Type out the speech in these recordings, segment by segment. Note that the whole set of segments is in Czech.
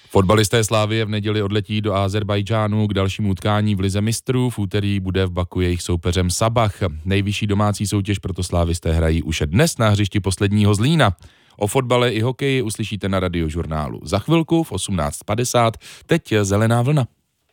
Fotbalisté Slavie v neděli odletí do Azerbajdžánu k dalšímu utkání v lize mistrů. V úterý bude v Baku jejich soupeřem Sabah. Nejvyšší domácí soutěž proto slávisté hrají už dnes na hřišti posledního Zlína. O fotbale i hokeji uslyšíte na Radiožurnálu. Za chvilku v 18:50. Teď Zelená vlna.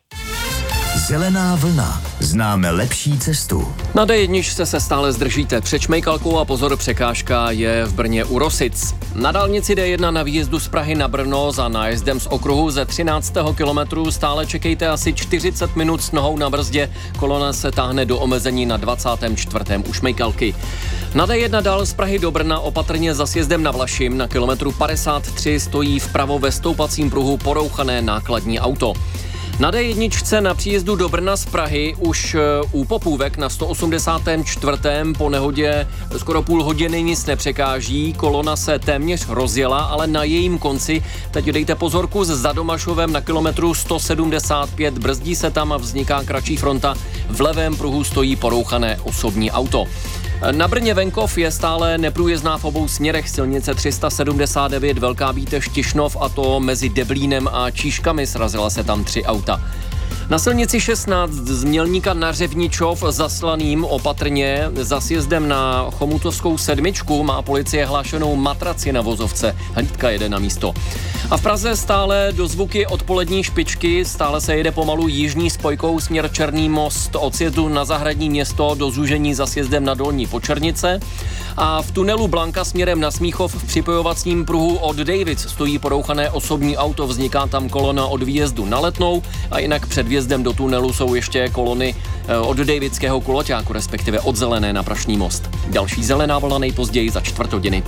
Zelená vlna. Známe lepší cestu. Na D1 se stále zdržíte před Šmejkalkou a pozor, překážka je v Brně u Rosic. Na dálnici D1 na výjezdu z Prahy na Brno za nájezdem z okruhu ze 13. kilometru stále čekejte asi 40 minut s nohou na brzdě. Kolona se táhne do omezení na 24. u Šmejkalky. Na D1 dál z Prahy do Brna opatrně za sjezdem na Vlašim na kilometru 53 stojí vpravo ve stoupacím pruhu porouchané nákladní auto. Na D1 na příjezdu do Brna z Prahy už u Popůvek na 184. po nehodě skoro půl hodiny nic nepřekáží. Kolona se téměř rozjela, ale na jejím konci teď dejte pozorku s Zadomašovem na kilometru 175. Brzdí se tam a vzniká kratší fronta. V levém pruhu stojí porouchané osobní auto. Na Brně venkov je stále neprůjezdná v obou směrech. Silnice 379 Velká Bítež Tišnov, a to mezi Deblínem a Číškami, srazila se tam 3 auta. Na silnici 16 z Mělníka na Řevničov Zaslaným opatrně za sjezdem na Chomutovskou 7 má policie hlášenou matraci na vozovce. Hlídka jede na místo. A v Praze stále dozvuky odpolední špičky, stále se jede pomalu jižní spojkou směr Černý most od sjezdu na Zahradní Město do zúžení za sjezdem na Dolní Počernice. A v tunelu Blanka směrem na Smíchov v připojovacím pruhu od Davids stojí porouchané osobní auto, vzniká tam kolona od výjezdu na Letnou a jinak před vjezdem do tunelu jsou ještě kolony od Davidského kuloťáku, respektive od Zelené na Prašný most. Další Zelená vlna nejpozději za 4 hodiny.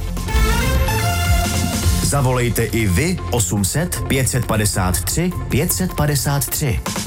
Zavolejte i vy 800 553 553.